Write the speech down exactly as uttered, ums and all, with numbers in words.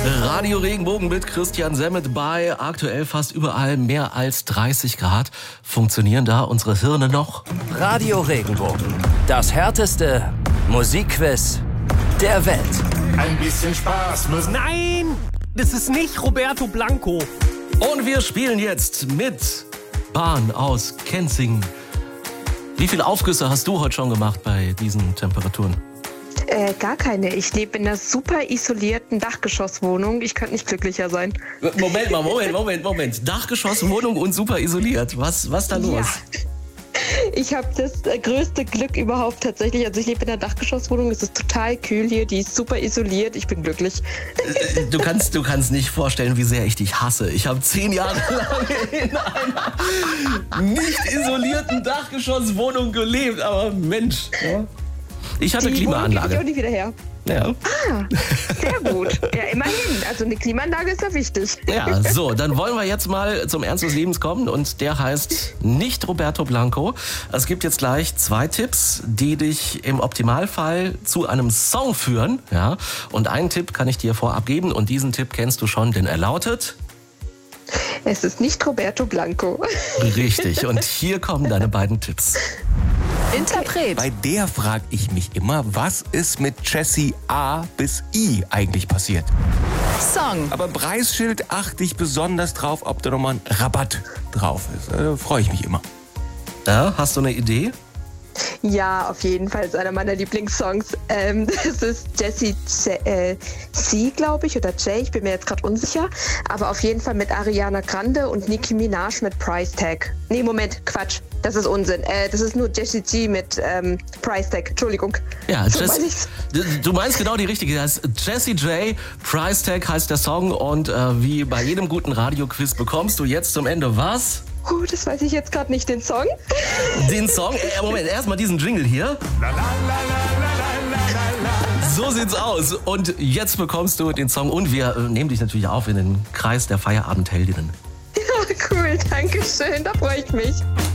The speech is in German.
Radio Regenbogen mit Christian Semmet bei aktuell fast überall mehr als dreißig Grad. Funktionieren da unsere Hirne noch? Radio Regenbogen, das härteste Musikquiz der Welt. Ein bisschen Spaß muss... Nein, das ist nicht Roberto Blanco. Und wir spielen jetzt mit Bahn aus Kenzingen. Wie viele Aufgüsse hast du heute schon gemacht bei diesen Temperaturen? Äh, gar keine. Ich lebe in einer super isolierten Dachgeschosswohnung. Ich könnte nicht glücklicher sein. Moment mal, Moment, Moment, Moment. Dachgeschosswohnung und super isoliert. Was, was da los? Ja. Ich habe das äh, größte Glück überhaupt tatsächlich. Also ich lebe in einer Dachgeschosswohnung. Es ist total kühl hier. Die ist super isoliert. Ich bin glücklich. Du kannst, du kannst nicht vorstellen, wie sehr ich dich hasse. Ich habe zehn Jahre lang in einer nicht isolierten Dachgeschosswohnung gelebt. Aber Mensch, ja. Ich hatte Die Klimaanlage. Ich auch nicht wieder her. Ja. Ah, sehr gut. Ja, immerhin. Also eine Klimaanlage ist ja wichtig. Ja, so, dann wollen wir jetzt mal zum Ernst des Lebens kommen und der heißt nicht Roberto Blanco. Es gibt jetzt gleich zwei Tipps, die dich im Optimalfall zu einem Song führen. Ja, und einen Tipp kann ich dir vorab geben und diesen Tipp kennst du schon, denn er lautet... Es ist nicht Roberto Blanco. Richtig, und hier kommen deine beiden Tipps. Interpret. Bei der frage ich mich immer, was ist mit Jessie A bis I eigentlich passiert? Song. Aber im Preisschild achte ich besonders drauf, ob da nochmal ein Rabatt drauf ist. Da freue ich mich immer. Ja, hast du eine Idee? Ja, auf jeden Fall ist einer meiner Lieblingssongs. Ähm, das ist Jessie C, äh, C glaube ich, oder J, ich bin mir jetzt gerade unsicher. Aber auf jeden Fall mit Ariana Grande und Nicki Minaj mit Price Tag. Nee, Moment, Quatsch, das ist Unsinn. Äh, das ist nur Jessie G mit ähm, Price Tag, Entschuldigung. Ja, so Jess, du meinst genau die richtige. Das ist Jessie J, Price Tag heißt der Song. Und äh, wie bei jedem guten Radioquiz bekommst du jetzt zum Ende was? Uh, das weiß ich jetzt gerade nicht, den Song. Den Song? Äh, Moment, erstmal diesen Jingle hier. So sieht's aus. Und jetzt bekommst du den Song und wir äh, nehmen dich natürlich auf in den Kreis der Feierabendheldinnen. Ja, cool, danke schön, da freue ich mich.